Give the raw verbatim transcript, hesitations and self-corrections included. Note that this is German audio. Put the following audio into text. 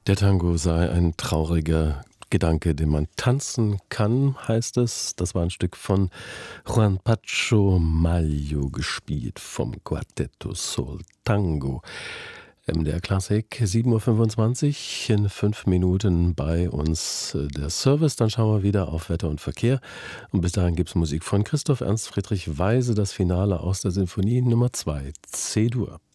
Der Tango sei ein trauriger Gedanke, den man tanzen kann, heißt es. Das war ein Stück von Juan Pacho Maglio, gespielt vom Quartetto Sol Tango. M D R Klassik, sieben Uhr fünfundzwanzig, in fünf Minuten bei uns der Service. Dann schauen wir wieder auf Wetter und Verkehr. Und bis dahin gibt es Musik von Christoph Ernst Friedrich Weise, das Finale aus der Sinfonie Nummer zwei, C-Dur.